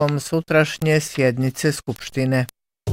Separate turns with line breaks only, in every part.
tokom sutrašnje sjednice Skupštine.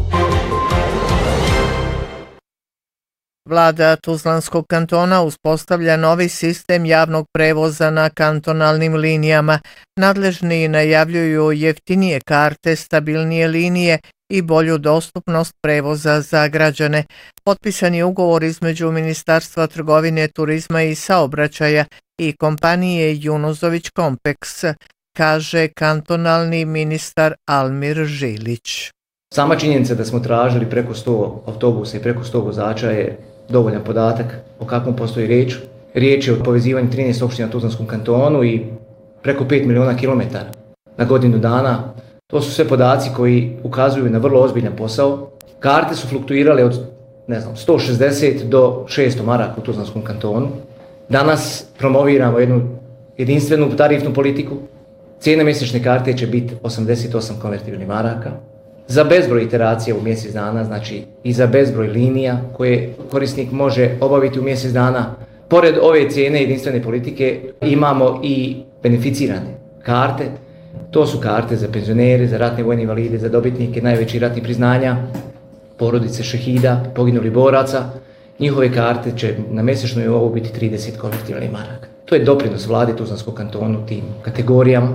Vlada Tuzlanskog kantona uspostavlja novi sistem javnog prevoza na kantonalnim linijama. Nadležni najavljuju jeftinije karte, stabilnije linije i bolju dostupnost prevoza za građane. Potpisan je ugovor između Ministarstva trgovine, turizma i saobraćaja i kompanije Junuzović Kompleks, kaže kantonalni ministar Almir Žilić.
Sama činjenica da smo tražili preko 100 autobusa i preko 100 vozača je dovoljan podatak o kakvom postoji riječ. Riječ je o povezivanju 13 opština u Tuzlanskom kantonu i preko 5 miliona kilometara na godinu dana. To su sve podaci koji ukazuju na vrlo ozbiljan posao. Karte su fluktuirale od 160 do 600 maraka u Tuzlanskom kantonu. Danas promoviramo jednu jedinstvenu tarifnu politiku. Cijena mjesečne karte će biti 88 konvertibilnih maraka. Za bezbroj iteracija u mjesec dana, znači i za bezbroj linija koje korisnik može obaviti u mjesec dana. Pored ove cijene jedinstvene politike imamo i beneficirane karte. To su karte za penzionere, za ratne vojne invalide, za dobitnike najvećih ratnih priznanja, porodice šehida, poginulih boraca. Njihove karte će na mjesečnoj nivou biti 30 konvertibilnih maraka. To je doprinos vlade Tuzlanskog kantonu tim kategorijama.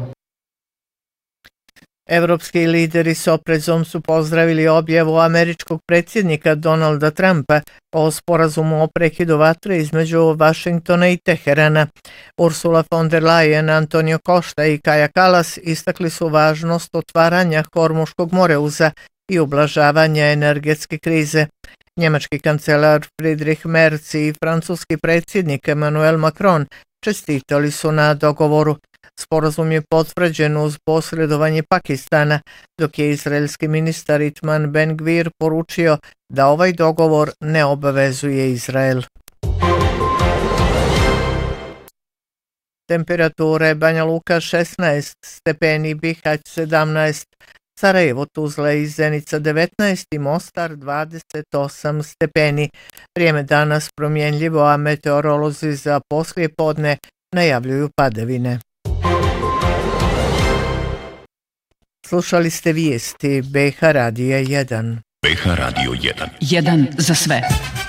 Evropski lideri s oprezom su pozdravili objavu američkog predsjednika Donalda Trumpa o sporazumu o prekidu vatre između Vašingtona i Teherana. Ursula von der Leyen, Antonio Costa i Kaja Kallas istakli su važnost otvaranja Hormuškog moreuza i ublažavanja energetske krize. Njemački kancelar Friedrich Merz i francuski predsjednik Emmanuel Macron čestitali su na dogovoru. Sporazum je potvrđen uz posredovanje Pakistana, dok je izraelski ministar Itman Ben Gvir poručio da ovaj dogovor ne obavezuje Izrael. Temperature: Banja Luka 16 stepeni, Bihać 17, Sarajevo, Tuzla i Zenica 19 i Mostar 28 stepeni. Vrijeme danas promjenljivo, a meteorolozi za poslijepodne najavljuju padavine. Slušali ste vijesti BH Radija 1.
BH Radio 1.
1 za sve.